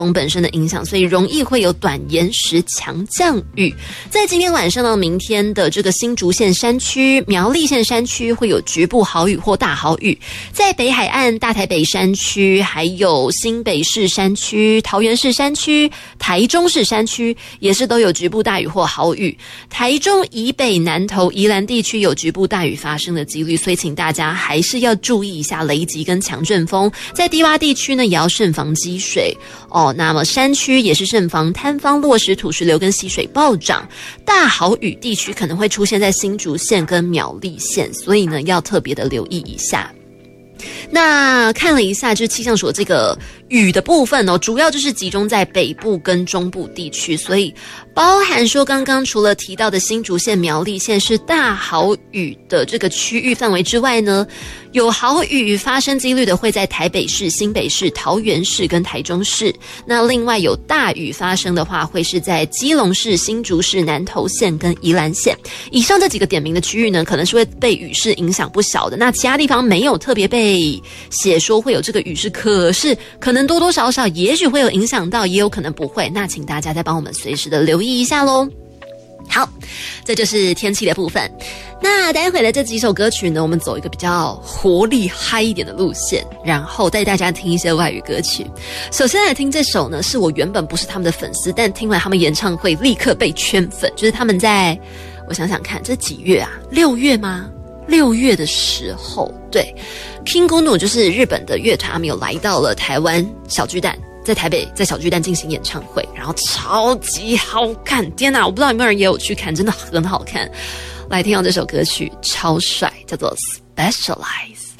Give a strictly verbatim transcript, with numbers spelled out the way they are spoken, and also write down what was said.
风本身的影响，所以容易会有短延时强降雨。在今天晚上到明天的这个新竹县山区、苗栗县山区会有局部豪雨或大豪雨，在北海岸、大台北山区，还有新北市山区、桃园市山区、台中市山区也是都有局部大雨或豪雨。台中以北、南投、宜兰地区有局部大雨发生的几率，所以请大家还是要注意一下雷击跟强阵风。在低洼地区呢，也要慎防积水哦。那么山区也是慎防坍方、落石、土石流跟溪水暴涨。大豪雨地区可能会出现在新竹县跟苗栗县，所以呢要特别的留意一下。那看了一下，就是气象署这个雨的部分哦，主要就是集中在北部跟中部地区，所以包含说刚刚除了提到的新竹县、苗栗县是大豪雨的这个区域范围之外呢，有豪雨发生几率的会在台北市、新北市、桃园市跟台中市。那另外有大雨发生的话，会是在基隆市、新竹市、南投县跟宜兰县。以上这几个点名的区域呢，可能是会被雨势影响不小的。那其他地方没有特别被写说会有这个雨势，可是可能多多少少也许会有影响到，也有可能不会。那请大家再帮我们随时的留意一下咯。好，这就是天气的部分。那待会的这几首歌曲呢，我们走一个比较活力嗨一点的路线，然后带大家听一些外语歌曲。首先来听这首呢，是我原本不是他们的粉丝，但听完他们演唱会立刻被圈粉。就是他们在，我想想看，这几月啊？六月吗？六月的时候，对 King Gnu 就是日本的乐团，他们有来到了台湾小巨蛋，在台北在小巨蛋进行演唱会，然后超级好看，天哪，我不知道有没有人也有去看，真的很好看。来听到这首歌曲超帅，叫做 Specialize。